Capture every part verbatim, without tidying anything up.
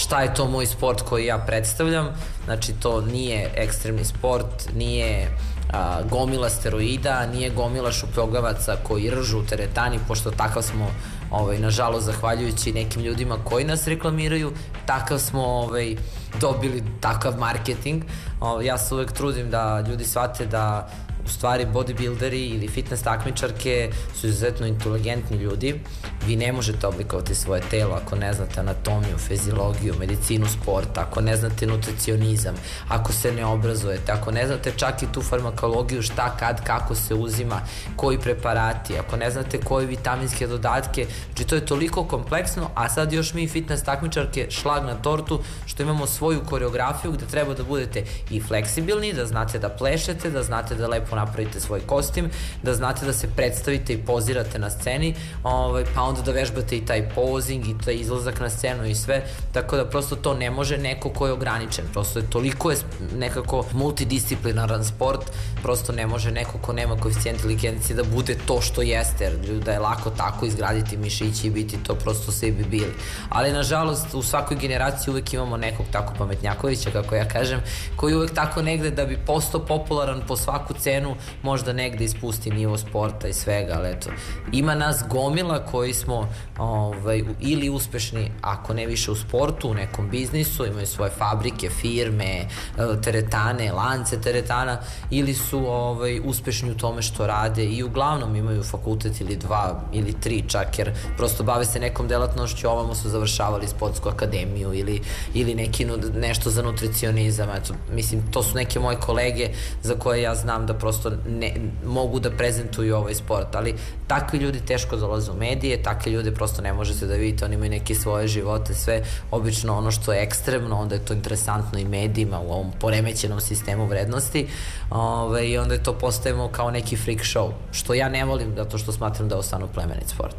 šta je to moj sport koji ja predstavljam. Znači, to nije ekstremni sport, nije a, gomila steroida, nije gomila šupljogavaca koji ržu u teretani, pošto takav smo, ovaj, nažalost, zahvaljujući nekim ljudima koji nas reklamiraju, takav smo ovaj, dobili takav marketing. O, ja se uvek trudim da ljudi shvate da u stvari bodybuilderi ili fitness takmičarke su izuzetno inteligentni ljudi. Vi ne možete oblikovati svoje telo ako ne znate anatomiju, fiziologiju, medicinu sporta, ako ne znate nutricionizam, ako se ne obrazujete, ako ne znate čak i tu farmakologiju, šta, kad, kako se uzima, koji preparati, ako ne znate koje vitaminske dodatke. Znači, to je toliko kompleksno, a sad još mi fitness takmičarke šlag na tortu što imamo svoju koreografiju gde treba da budete i fleksibilni, da znate da plešete, da znate da lepo napravite svoj kostim, da znate da se predstavite i pozirate na sceni, ovaj, pa onda da vežbate i taj posing i taj izlazak na scenu i sve, tako da prosto to ne može neko ko je ograničen, prosto je toliko je nekako multidisciplinaran sport, prosto ne može neko ko nema koeficijent inteligencije da bude to što jeste, jer da je lako tako izgraditi mišići i biti to, prosto svi bi bili. Ali nažalost u svakoj generaciji uvek imamo nekog tako pametnjakovića, kako ja kažem, koji uvek tako negde da bi postao popularan po svaku cenu, možda negde ispusti nivo sporta i svega, ali eto, ima nas gomila koji smo ovaj, ili uspešni, ako ne više u sportu, u nekom biznisu, imaju svoje fabrike, firme, teretane, lance teretana, ili su ovaj, uspešni u tome što rade i uglavnom imaju fakultet ili dva ili tri čak, jer prosto bave se nekom delatnošću, ovamo su završavali sportsku akademiju ili, ili neki, nešto za nutricionizam, eto, mislim, to su neke moje kolege za koje ja znam da prosto ne, mogu da prezentuju ovaj sport, ali takvi ljudi teško dolaze u medije, takvi ljudi prosto ne možete da vidite, oni imaju neke svoje živote, sve, obično ono što je ekstremno, onda je to interesantno i medijima u ovom poremećenom sistemu vrednosti, ove, i onda je to postajemo kao neki freak show, što ja ne volim, zato što smatram da je ostanu plemenit sport.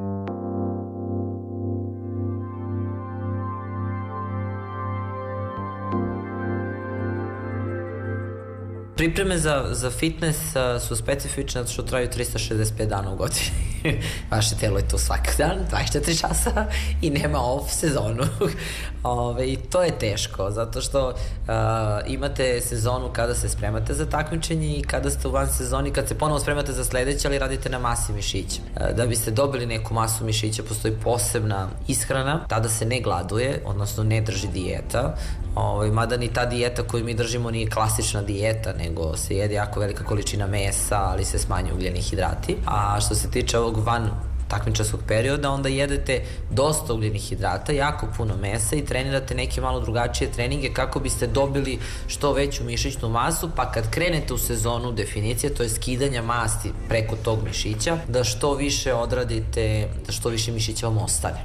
Pripreme za, za fitness uh, su specifične zato što traju trista šezdeset pet dana u godini. Vaše telo je tu svaki dan, dvadeset četiri časa i nema off sezonu. Ove, I to je teško, zato što uh, imate sezonu kada se spremate za takmičenje i kada ste u van sezoni, kad se ponovo spremate za sledeće, ali radite na masi mišića. Uh, da biste dobili neku masu mišića, postoji posebna ishrana, tada se ne gladuje, odnosno ne drži dijeta, Ove, mada ni ta dijeta koju mi držimo nije klasična dijeta, nego se jede jako velika količina mesa, ali se smanjuju ugljeni hidrati. A što se tiče ovog van takmičarskog perioda, onda jedete dosta ugljenih hidrata, jako puno mesa i trenirate neke malo drugačije treninge kako biste dobili što veću mišićnu masu, pa kad krenete u sezonu definicije, to je skidanja masti preko tog mišića, da što više odradite, da što više mišića vam ostane.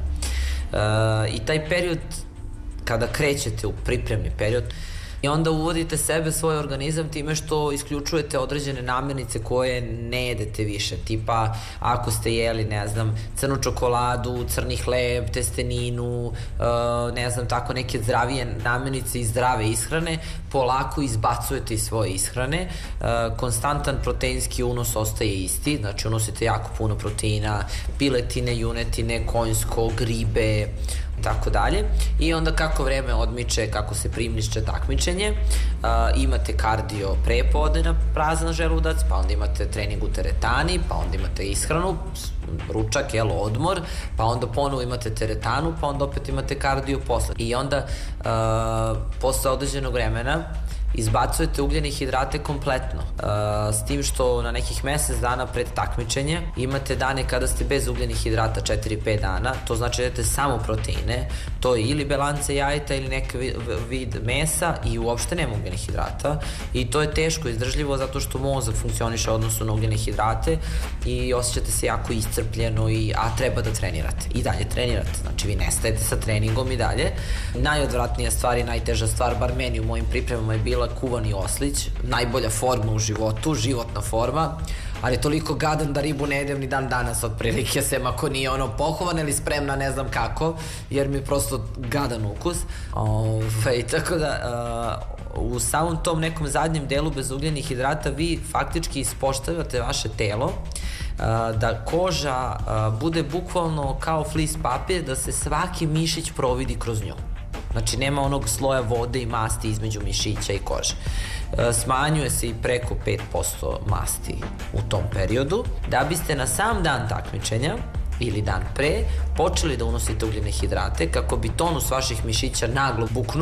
E, I taj period kada krećete u pripremni period i onda uvodite sebe, svoj organizam time što isključujete određene namirnice koje ne jedete više, tipa ako ste jeli, ne znam, crnu čokoladu, crni hleb, testeninu, ne znam, tako neke zdravije namirnice i zdrave ishrane, polako izbacujete iz svoje ishrane, konstantan proteinski unos ostaje isti, znači unosite jako puno proteina, piletine, junetine, konjsko, ribe, tako dalje, i onda kako vreme odmiče, kako se primišće takmičenje, uh, imate kardio pre podne na prazan želudac, pa onda imate trening u teretani, pa onda imate ishranu, ručak, jel, odmor, pa onda ponovo imate teretanu, pa onda opet imate kardio posle. I onda uh, posle određenog vremena izbacujete ugljene hidrate kompletno, uh, s tim što na nekih mesec dana pred takmičenje imate dane kada ste bez ugljenih hidrata četiri do pet dana, to znači da jedete samo proteine, to je ili belance jajeta ili neki vid mesa i uopšte nema ugljenih hidrata, i to je teško izdržljivo zato što mozak funkcioniše u odnosu na ugljene hidrate i osjećate se jako iscrpljeno, i, a treba da trenirate i dalje trenirate, znači vi nestajete sa treningom i dalje. Najodvratnija stvar i najteža stvar, bar meni u mojim pripremama, je bila kuvani oslić, najbolja forma u životu, životna forma, ali je toliko gadan da ribu ne jedem ni dan danas otprilike, sem ako nije ono pohovan ili spremna ne znam kako, jer mi je prosto gadan ukus. Ove, tako da uh, u samom tom nekom zadnjem delu bez ugljenih hidrata vi faktički ispoštavate vaše telo, uh, da koža uh, bude bukvalno kao flis papir, da se svaki mišić providi kroz nju. Znači nema onog sloja vode i masti između mišića i kože. Smanjuje se i preko pet posto masti u tom periodu, da biste na sam dan takmičenja ili dan pre počeli da unosite ugljene hidrate kako bi tonus vaših mišića naglo buknuo